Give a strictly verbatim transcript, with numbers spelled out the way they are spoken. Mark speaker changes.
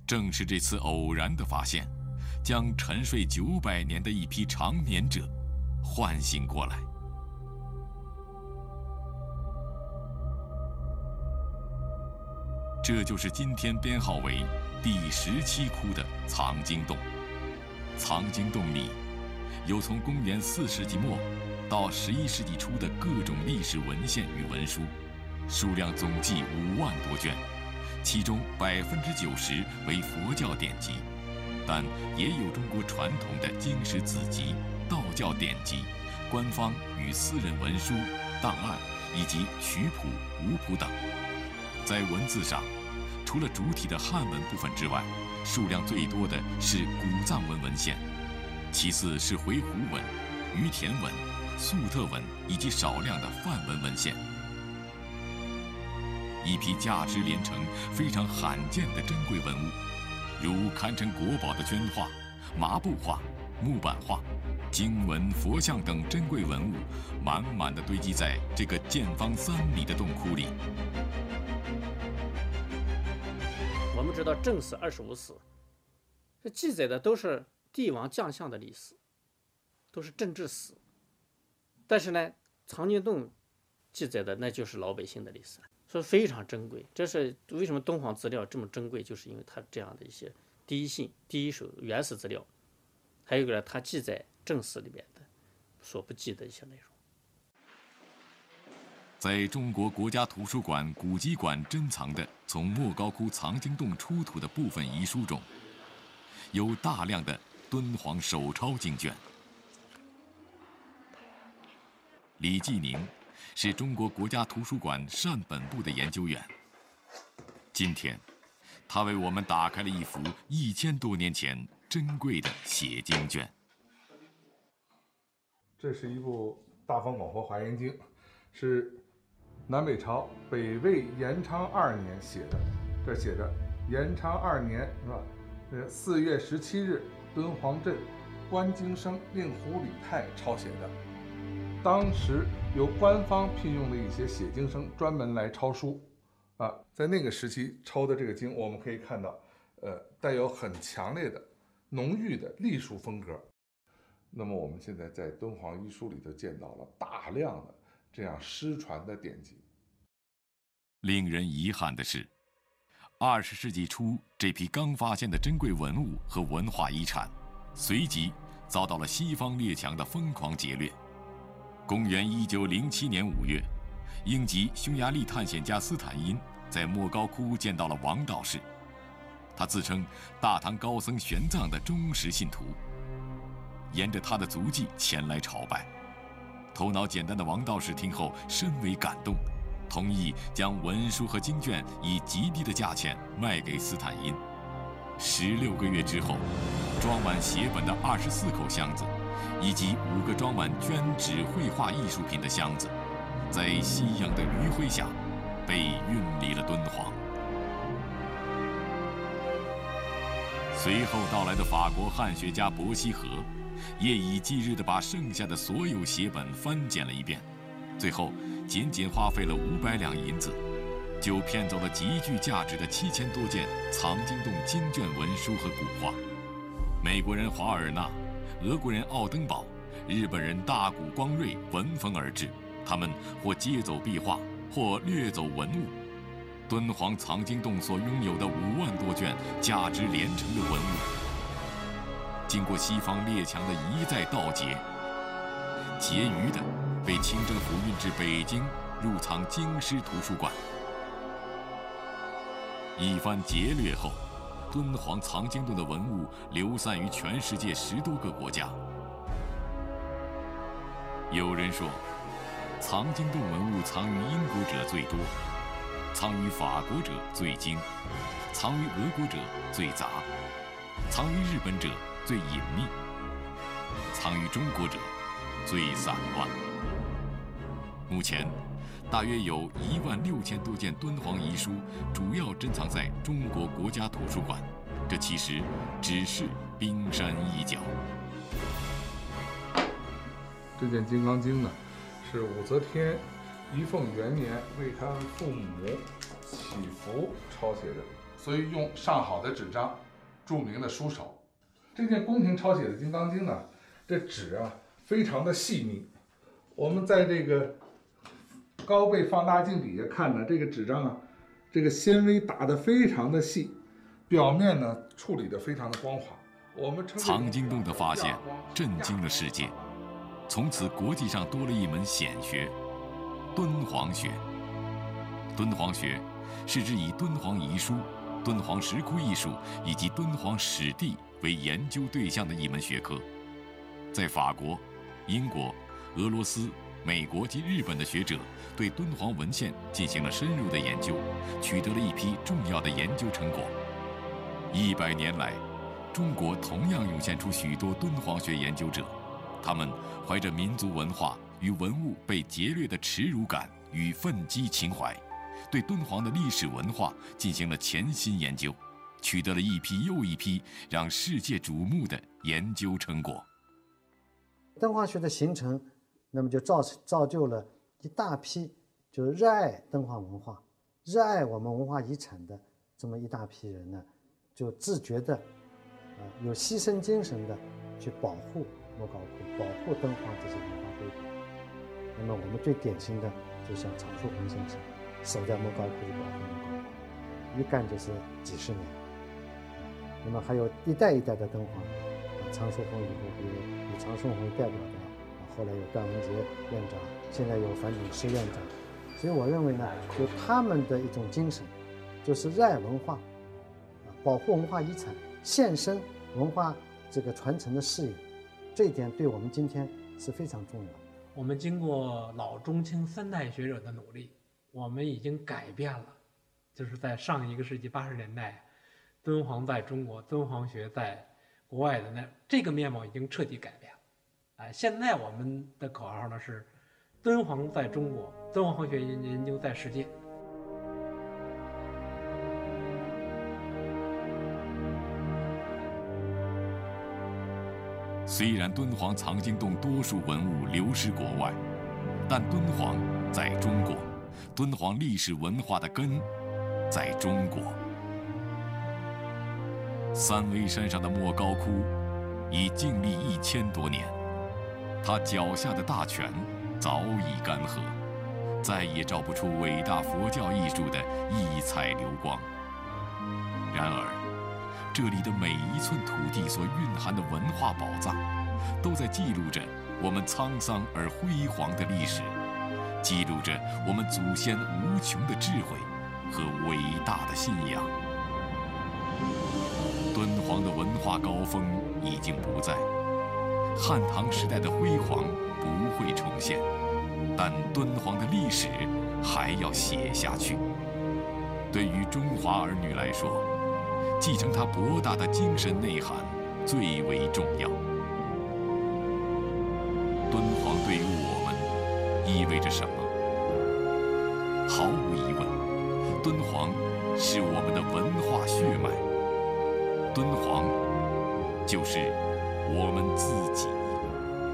Speaker 1: 正是这次偶然的发现，将沉睡九百年的一批长眠者唤醒过来。这就是今天编号为第十七窟的藏经洞。藏经洞里有从公元四世纪末到十一世纪初的各种历史文献与文书，数量总计五万多卷，其中百分之九十为佛教典籍，但也有中国传统的经史子集、道教典籍、官方与私人文书、档案以及曲谱、舞谱等。在文字上，除了主体的汉文部分之外，数量最多的是古藏文文献，其次是回鹘文、于阗文、粟特文以及少量的梵文文献。一批价值连城、非常罕见的珍贵文物，如堪称国宝的绢画、麻布画、木板画、经文、佛像等珍贵文物，满满的堆积在这个见方三里的洞窟里。
Speaker 2: 我们知道正史二十五史，这记载的都是帝王将相的历史，都是政治史。但是呢，藏经洞记载的那就是老百姓的历史，所以非常珍贵。这是为什么敦煌资料这么珍贵，就是因为它这样的一些第一性、第一手原始资料，还有一个呢，它记载正史里面的所不记的一些内容。
Speaker 1: 在中国国家图书馆古籍馆珍藏的从莫高窟藏经洞出土的部分遗书中，有大量的敦煌手抄经卷。李继宁是中国国家图书馆善本部的研究员。今天，他为我们打开了一幅一千多年前珍贵的写经卷。
Speaker 3: 这是一部《大方广佛华严经》，是南北朝北魏延昌二年写的。这写着延昌二年是吧？呃，四月十七日，敦煌镇关经生令狐李泰抄写的。当时由官方聘用的一些写经生专门来抄书，啊，在那个时期抄的这个经，我们可以看到，呃，带有很强烈的、浓郁的隶书风格。那么我们现在在敦煌遗书里头见到了大量的这样失传的典籍。
Speaker 1: 令人遗憾的是，二十世纪初这批刚发现的珍贵文物和文化遗产，随即遭到了西方列强的疯狂劫掠。公元一九零七年五月，英籍匈牙利探险家斯坦因在莫高窟见到了王道士，他自称大唐高僧玄奘的忠实信徒，沿着他的足迹前来朝拜。头脑简单的王道士听后深为感动，同意将文书和经卷以极低的价钱卖给斯坦因。十六个月之后，装满写本的二十四口箱子，以及五个装满绢纸绘画艺术品的箱子，在夕阳的余晖下，被运离了敦煌。随后到来的法国汉学家伯希和，夜以继日地把剩下的所有写本翻检了一遍，最后仅仅花费了五百两银子，就骗走了极具价值的七千多件藏经洞经卷文书和古画。美国人华尔纳、俄国人奥登堡、日本人大谷光瑞闻风而至，他们或接走壁画，或掠走文物。敦煌藏经洞所拥有的五万多卷价值连城的文物，经过西方列强的一再盗劫，结余的被清政府运至北京，入藏京师图书馆。一番劫掠后，敦煌藏经洞的文物流散于全世界十多个国家。有人说，藏经洞文物藏于英国者最多，藏于法国者最精，藏于俄国者最杂，藏于日本者最隐秘，藏于中国者最散乱。目前，大约有一万六千多件敦煌遗书，主要珍藏在中国国家图书馆。这其实只是冰山一角。
Speaker 3: 这件《金刚经》呢，是武则天仪凤元年为他父母祈福抄写的， 所以用上好的纸张，著名的书手。这件宫廷抄写的《金刚经》呢，这纸啊非常的细密。我们在这个高倍放大镜底下看呢，这个纸张啊，这个纤维打得非常的细，表面呢处理得非常的光滑。我们称
Speaker 1: 藏经洞的发现震惊了世界，从此国际上多了一门显学——敦煌学。敦煌学是指以敦煌遗书、敦煌石窟艺术以及敦煌史地为研究对象的一门学科。在法国、英国、俄罗斯、美国及日本的学者对敦煌文献进行了深入的研究，取得了一批重要的研究成果。一百年来，中国同样涌现出许多敦煌学研究者，他们怀着民族文化与文物被劫掠的耻辱感与愤激情怀，对敦煌的历史文化进行了潜心研究，取得了一批又一批让世界瞩目的研究成果。
Speaker 4: 敦煌学的形成，那么就造造就了一大批就是热爱敦煌文化、热爱我们文化遗产的这么一大批人呢，就自觉的，呃，有牺牲精神的去保护莫高窟、保护敦煌这些文化瑰宝。那么我们最典型的，就像常树鹏先生，守在莫高窟就保护莫高窟，一干就是几十年。那么还有一代一代的敦煌，啊，常树鹏以后，比如以常树鹏代表的，啊，后来有段文杰院长，现在有樊锦诗院长。所以我认为呢，就他们的一种精神，就是热爱文化，啊，保护文化遗产，献身文化这个传承的事业，这一点对我们今天是非常重要的。
Speaker 5: 我们经过老中青三代学者的努力，我们已经改变了，就是在上一个世纪八十年代，敦煌在中国，敦煌学在国外的那这个面貌已经彻底改变了。啊，现在我们的口号呢是，敦煌在中国，敦煌学研究在世界。
Speaker 1: 虽然敦煌藏经洞多数文物流失国外，但敦煌在中国，敦煌历史文化的根在中国。三危山上的莫高窟已静立一千多年，它脚下的大泉早已干涸，再也照不出伟大佛教艺术的异彩流光。然而，这里的每一寸土地所蕴含的文化宝藏，都在记录着我们沧桑而辉煌的历史，记录着我们祖先无穷的智慧和伟大的信仰。敦煌的文化高峰已经不在，汉唐时代的辉煌不会重现，但敦煌的历史还要写下去。对于中华儿女来说，继承它博大的精神内涵最为重要。敦煌对于我们意味着什么？毫无疑问，敦煌是我们的文化血脉，敦煌就是我们自己。